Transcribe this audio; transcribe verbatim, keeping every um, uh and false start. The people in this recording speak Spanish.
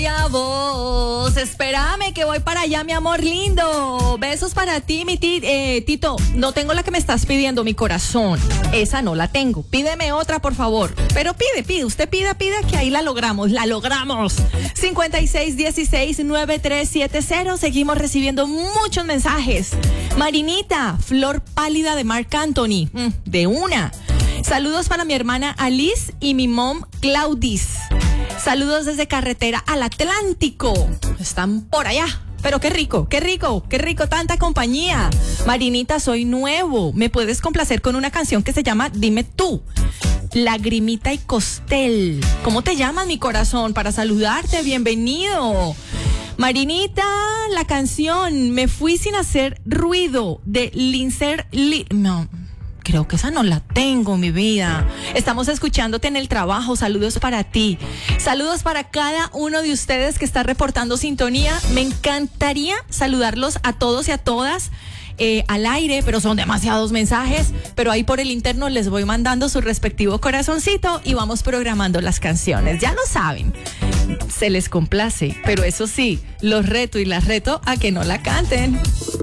Ya vos, espérame que voy para allá, mi amor lindo. Besos para ti, mi ti, eh, Tito. No tengo la que me estás pidiendo, mi corazón. Esa no la tengo. Pídeme otra, por favor. Pero pide, pide. Usted pida, pida, que ahí la logramos. La logramos. cincuenta y seis dieciséis noventa y tres setenta. Seguimos recibiendo muchos mensajes. Marinita, flor pálida de Marc Anthony. Mm, de una. Saludos para mi hermana Alice y mi mom Claudis. Saludos desde Carretera al Atlántico. Están por allá. Pero qué rico, qué rico, qué rico, tanta compañía. Marinita, soy nuevo. ¿Me puedes complacer con una canción que se llama Dime Tú? Lagrimita y Costel. ¿Cómo te llamas, mi corazón? Para saludarte, bienvenido. Marinita, la canción Me Fui Sin Hacer Ruido de Lincer Li... No... Creo que esa no la tengo, mi vida. Estamos escuchándote en el trabajo. Saludos para ti. Saludos para cada uno de ustedes que está reportando sintonía. Me encantaría saludarlos a todos y a todas eh, al aire, pero son demasiados mensajes. Pero ahí por el interno les voy mandando su respectivo corazoncito y vamos programando las canciones. Ya lo saben. Se les complace, pero eso sí, los reto y las reto a que no la canten.